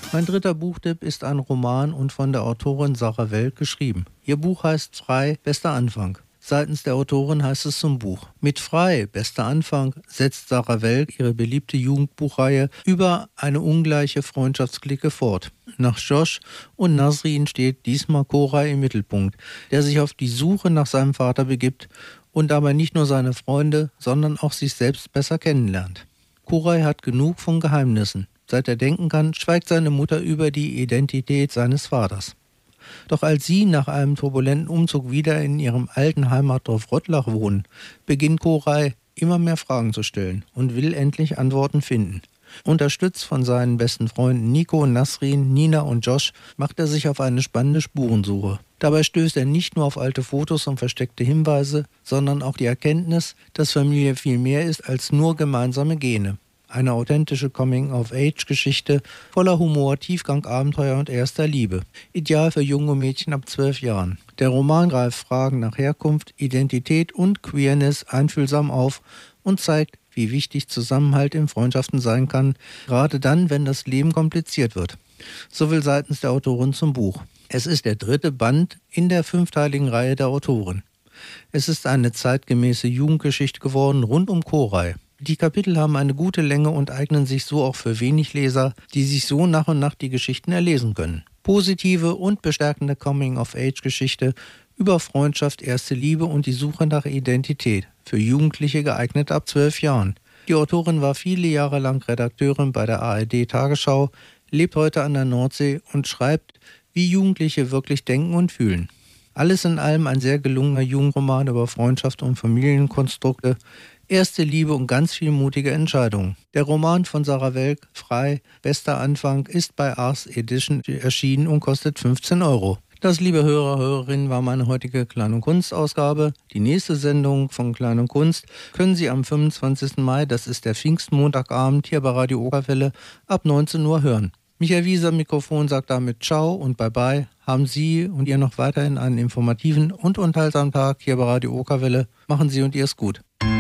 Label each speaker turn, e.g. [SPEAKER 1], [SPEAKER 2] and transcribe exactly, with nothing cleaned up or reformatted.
[SPEAKER 1] Mein dritter Buchtipp ist ein Roman und von der Autorin Sarah Welk geschrieben. Ihr Buch heißt Frei, bester Anfang. Seitens der Autorin heißt es zum Buch: Mit Frei, bester Anfang setzt Sarah Welk ihre beliebte Jugendbuchreihe über eine ungleiche Freundschaftsklicke fort. Nach Josh und Nasrin steht diesmal Koray im Mittelpunkt, der sich auf die Suche nach seinem Vater begibt und dabei nicht nur seine Freunde, sondern auch sich selbst besser kennenlernt. Koray hat genug von Geheimnissen. Seit er denken kann, schweigt seine Mutter über die Identität seines Vaters. Doch als sie nach einem turbulenten Umzug wieder in ihrem alten Heimatdorf Rottlach wohnen, beginnt Koray immer mehr Fragen zu stellen und will endlich Antworten finden. Unterstützt von seinen besten Freunden Nico, Nasrin, Nina und Josh macht er sich auf eine spannende Spurensuche. Dabei stößt er nicht nur auf alte Fotos und versteckte Hinweise, sondern auch die Erkenntnis, dass Familie viel mehr ist als nur gemeinsame Gene. Eine authentische Coming-of-Age-Geschichte voller Humor, Tiefgang, Abenteuer und erster Liebe. Ideal für junge Mädchen ab zwölf Jahren. Der Roman greift Fragen nach Herkunft, Identität und Queerness einfühlsam auf und zeigt, wie wichtig Zusammenhalt in Freundschaften sein kann, gerade dann, wenn das Leben kompliziert wird. Soviel seitens der Autorin zum Buch. Es ist der dritte Band in der fünfteiligen Reihe der Autorin. Es ist eine zeitgemäße Jugendgeschichte geworden rund um Koray. Die Kapitel haben eine gute Länge und eignen sich so auch für wenig Leser, die sich so nach und nach die Geschichten erlesen können. Positive und bestärkende Coming-of-Age-Geschichte über Freundschaft, erste Liebe und die Suche nach Identität. Für Jugendliche geeignet ab zwölf Jahren. Die Autorin war viele Jahre lang Redakteurin bei der A R D-Tagesschau, lebt heute an der Nordsee und schreibt, wie Jugendliche wirklich denken und fühlen. Alles in allem ein sehr gelungener Jugendroman über Freundschaft und Familienkonstrukte, erste Liebe und ganz viel mutige Entscheidungen. Der Roman von Sarah Welk, Frei, bester Anfang, ist bei Ars Edition erschienen und kostet fünfzehn Euro. Das, liebe Hörer, Hörerinnen, war meine heutige Klein- und Kunst-Ausgabe. Die nächste Sendung von Klein und Kunst können Sie am fünfundzwanzigsten Mai, das ist der Pfingstmontagabend, hier bei Radio Okerwelle, ab neunzehn Uhr hören. Michael Wieser, Mikrofon, sagt damit Ciao und Bye-bye. Haben Sie und ihr noch weiterhin einen informativen und unterhaltsamen Tag hier bei Radio Okerwelle. Machen Sie und ihr es gut.